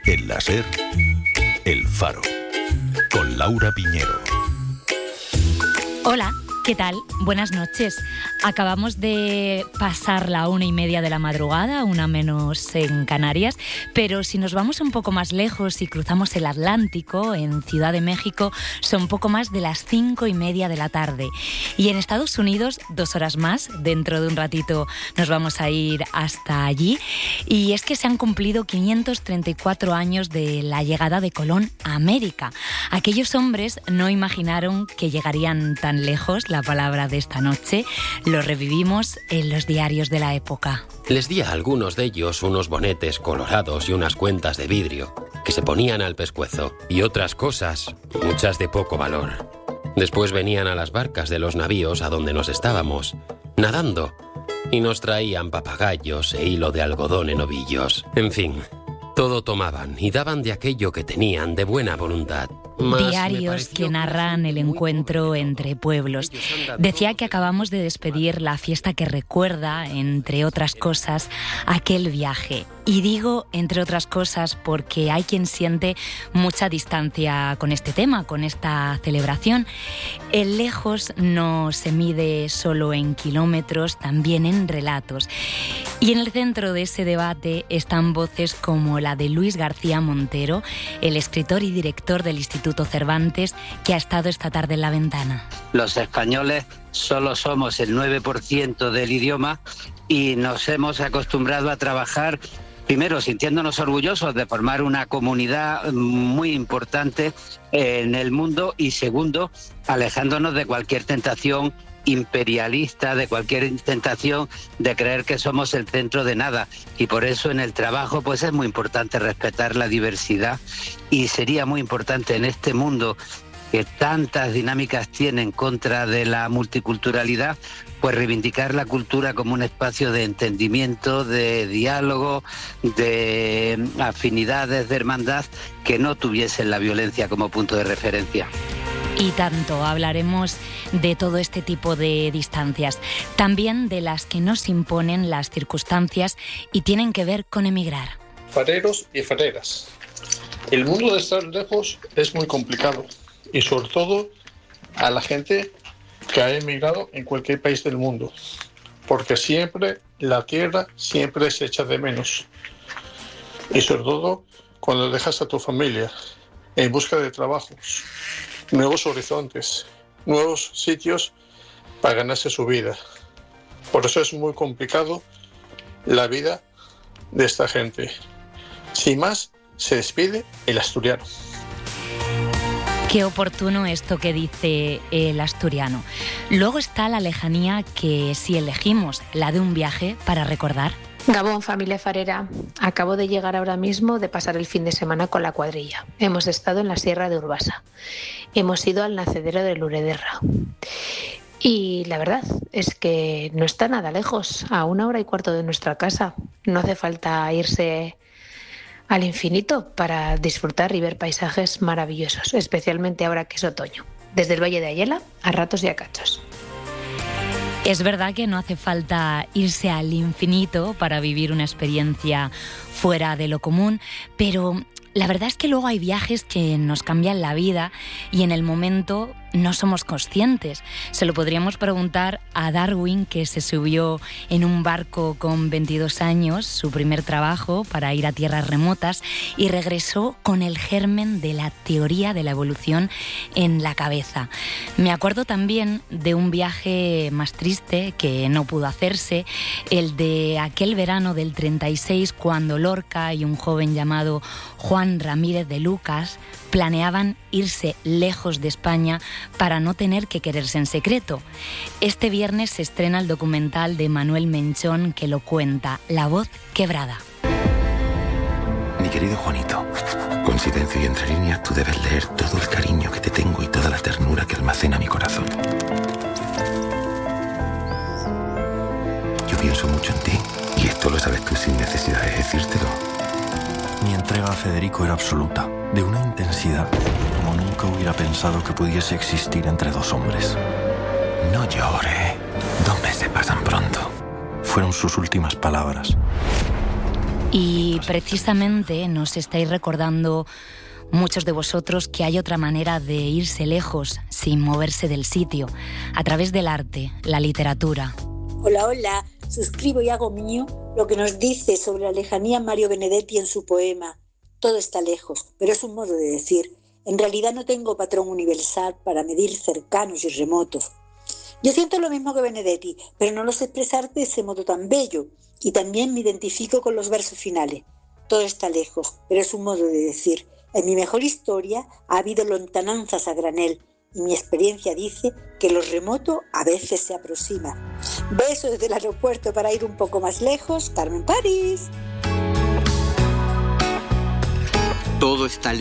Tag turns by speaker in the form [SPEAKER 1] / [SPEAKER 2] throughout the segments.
[SPEAKER 1] En la SER, El Faro, con Laura Piñero.
[SPEAKER 2] Hola, ¿qué tal? Buenas noches. Acabamos de pasar la 1:30 de la madrugada, 1 menos en Canarias, pero si nos vamos un poco más lejos y cruzamos el Atlántico, en Ciudad de México, son poco más de las 5:30 de la tarde. Y en Estados Unidos, 2 horas más, dentro de un ratito nos vamos a ir hasta allí. Y es que se han cumplido 534 años de la llegada de Colón a América. Aquellos hombres no imaginaron que llegarían tan lejos. La palabra de esta noche lo revivimos en los diarios de la época.
[SPEAKER 3] Les di a algunos de ellos unos bonetes colorados y unas cuentas de vidrio que se ponían al pescuezo y otras cosas, muchas de poco valor. Después venían a las barcas de los navíos a donde nos estábamos, nadando, y nos traían papagayos e hilo de algodón en ovillos. En fin, todo tomaban y daban de aquello que tenían de buena voluntad.
[SPEAKER 2] Diarios que narran el encuentro entre pueblos. Decía que acabamos de despedir la fiesta que recuerda, entre otras cosas, aquel viaje. Y digo entre otras cosas porque hay quien siente mucha distancia con este tema, con esta celebración. El lejos no se mide solo en kilómetros, también en relatos. Y en el centro de ese debate están voces como la de Luis García Montero, el escritor y director del Instituto Cervantes, que ha estado esta tarde en La Ventana.
[SPEAKER 4] Los españoles solo somos el 9% del idioma y nos hemos acostumbrado a trabajar, primero sintiéndonos orgullosos de formar una comunidad muy importante en el mundo y segundo, alejándonos de cualquier tentación imperialista, de cualquier tentación de creer que somos el centro de nada, y por eso en el trabajo pues es muy importante respetar la diversidad, y sería muy importante en este mundo que tantas dinámicas tiene en contra de la multiculturalidad, pues reivindicar la cultura como un espacio de entendimiento, de diálogo, de afinidades, de hermandad, que no tuviesen la violencia como punto de referencia.
[SPEAKER 2] Y tanto hablaremos de todo este tipo de distancias, también de las que nos imponen las circunstancias y tienen que ver con emigrar.
[SPEAKER 5] Fareros y fareras. El mundo de estar lejos es muy complicado y sobre todo a la gente que ha emigrado en cualquier país del mundo, porque siempre la tierra siempre se echa de menos, y sobre todo cuando dejas a tu familia en busca de trabajos, nuevos horizontes, nuevos sitios para ganarse su vida. Por eso es muy complicado la vida de esta gente. Sin más, se despide el asturiano.
[SPEAKER 2] Qué oportuno esto que dice el asturiano. Luego está la lejanía que sí elegimos, la de un viaje para recordar.
[SPEAKER 6] Gabón, familia farera. Acabo de llegar ahora mismo de pasar el fin de semana con la cuadrilla. Hemos estado en la Sierra de Urbasa. Hemos ido al nacedero de Lurederra. Y la verdad es que no está nada lejos, a 1 hora y cuarto de nuestra casa. No hace falta irse al infinito para disfrutar y ver paisajes maravillosos, especialmente ahora que es otoño. Desde el Valle de Ayala a ratos y a cachos.
[SPEAKER 2] Es verdad que no hace falta irse al infinito para vivir una experiencia fuera de lo común, pero la verdad es que luego hay viajes que nos cambian la vida y en el momento no somos conscientes. Se lo podríamos preguntar a Darwin, que se subió en un barco con 22 años, su primer trabajo para ir a tierras remotas, y regresó con el germen de la teoría de la evolución en la cabeza. Me acuerdo también de un viaje más triste que no pudo hacerse, el de aquel verano del 36, cuando Lorca y un joven llamado Juan Ramírez de Lucas planeaban irse lejos de España para no tener que quererse en secreto. Este viernes se estrena el documental de Manuel Menchón que lo cuenta, La voz quebrada.
[SPEAKER 7] Mi querido Juanito, con silencio y entre líneas tú debes leer todo el cariño que te tengo y toda la ternura que almacena mi corazón. Yo pienso mucho en ti y esto lo sabes tú sin necesidad de decírtelo.
[SPEAKER 8] Mi entrega a Federico era absoluta, de una intensidad como nunca hubiera pensado que pudiese existir entre dos hombres.
[SPEAKER 7] No llore. 2 meses pasan pronto.
[SPEAKER 8] Fueron sus últimas palabras.
[SPEAKER 2] Y precisamente nos estáis recordando muchos de vosotros que hay otra manera de irse lejos sin moverse del sitio, a través del arte, la literatura.
[SPEAKER 9] Hola, hola, suscribo y hago mío lo que nos dice sobre la lejanía Mario Benedetti en su poema. Todo está lejos, pero es un modo de decir. En realidad no tengo patrón universal para medir cercanos y remotos. Yo siento lo mismo que Benedetti, pero no lo sé expresar de ese modo tan bello. Y también me identifico con los versos finales. Todo está lejos, pero es un modo de decir. En mi mejor historia ha habido lontananzas a granel, y mi experiencia dice que lo remoto a veces se aproxima. Besos desde el aeropuerto para ir un poco más lejos. Carmen París.
[SPEAKER 10] Todo está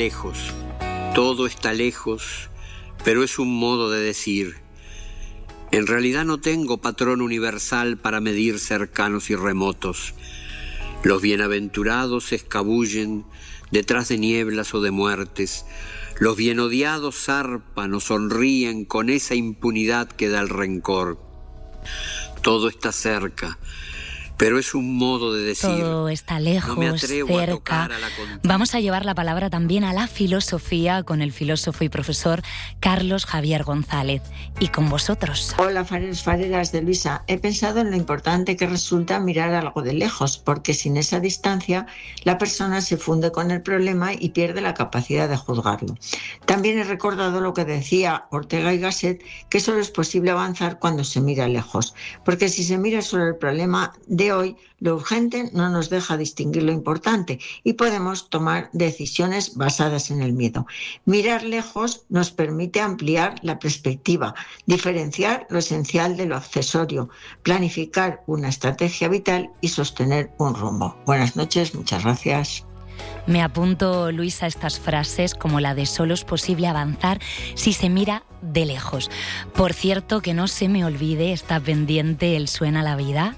[SPEAKER 10] lejos, pero es un modo de decir. En realidad no tengo patrón universal para medir cercanos y remotos. Los bienaventurados se escabullen detrás de nieblas o de muertes. Los bien odiados zarpan o sonríen con esa impunidad que da el rencor. Todo está cerca, pero es un modo de decir.
[SPEAKER 2] Todo está lejos,
[SPEAKER 10] no me atrevo
[SPEAKER 2] cerca.
[SPEAKER 10] A tocar a la
[SPEAKER 2] Vamos a llevar la palabra también a la filosofía con el filósofo y profesor Carlos Javier González. Y con vosotros.
[SPEAKER 11] Hola, fareras de Luisa. He pensado en lo importante que resulta mirar algo de lejos, porque sin esa distancia la persona se funde con el problema y pierde la capacidad de juzgarlo. También he recordado lo que decía Ortega y Gasset, que solo es posible avanzar cuando se mira lejos, porque si se mira solo el problema de hoy, lo urgente no nos deja distinguir lo importante y podemos tomar decisiones basadas en el miedo. Mirar lejos nos permite ampliar la perspectiva, diferenciar lo esencial de lo accesorio, planificar una estrategia vital y sostener un rumbo. Buenas noches, muchas gracias.
[SPEAKER 2] Me apunto, Luisa, estas frases como la de solo es posible avanzar si se mira de lejos. Por cierto, que no se me olvide, está pendiente el Suena la Vida.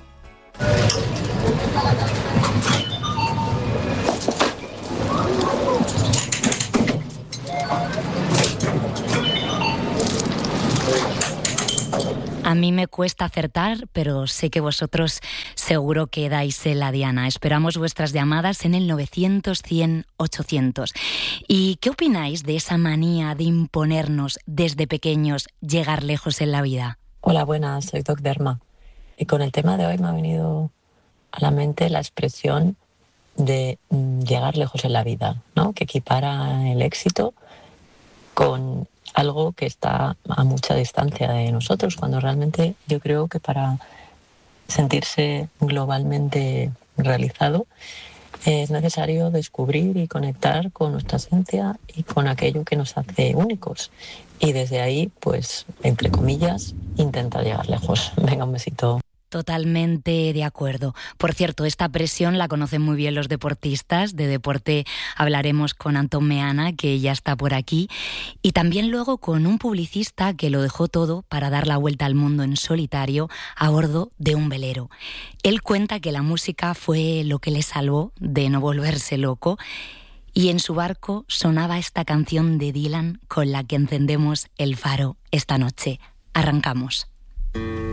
[SPEAKER 2] A mí me cuesta acertar, pero sé que vosotros seguro que dais la diana. Esperamos vuestras llamadas en el 900-100-800. ¿Y qué opináis de esa manía de imponernos desde pequeños llegar lejos en la vida?
[SPEAKER 12] Hola, buenas, soy Doc Derma. Y con el tema de hoy me ha venido a la mente la expresión de llegar lejos en la vida, ¿no? Que equipara el éxito con algo que está a mucha distancia de nosotros, cuando realmente yo creo que para sentirse globalmente realizado es necesario descubrir y conectar con nuestra esencia y con aquello que nos hace únicos. Y desde ahí, pues, entre comillas, intentar llegar lejos. Venga, un besito.
[SPEAKER 2] Totalmente de acuerdo. Por cierto, esta presión la conocen muy bien los deportistas. De deporte hablaremos con Antón Meana, que ya está por aquí, y también luego con un publicista que lo dejó todo para dar la vuelta al mundo en solitario a bordo de un velero. Él cuenta que la música fue lo que le salvó de no volverse loco, y en su barco sonaba esta canción de Dylan con la que encendemos el faro esta noche. Arrancamos.